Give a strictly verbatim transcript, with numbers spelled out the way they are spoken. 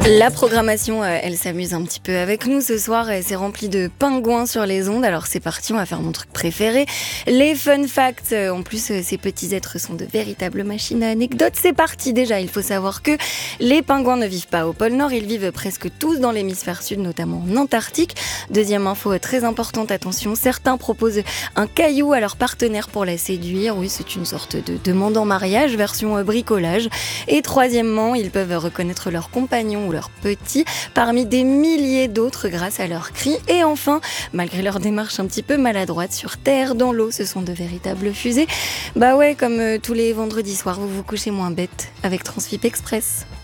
La programmation, euh, elle s'amuse un petit peu avec nous ce soir et c'est rempli de pingouins sur les ondes. Alors c'est parti, on va faire mon truc préféré, les fun facts. Euh, En plus, euh, ces petits êtres sont de véritables machines à anecdotes. C'est parti déjà, il faut savoir que les pingouins ne vivent pas au pôle Nord, ils vivent presque tous dans l'hémisphère sud, notamment en Antarctique. Deuxième info euh, très importante, attention, certains proposent un caillou à leur partenaire pour la séduire. Oui, c'est une sorte de demande en mariage, version euh, bricolage. Et troisièmement, ils peuvent reconnaître leur compagnon ou leurs petits parmi des milliers d'autres grâce à leurs cris. Et enfin, malgré leur démarche un petit peu maladroite sur terre, dans l'eau, ce sont de véritables fusées. Bah ouais, comme euh, tous les vendredis soirs, vous vous couchez moins bête avec Transfip Express.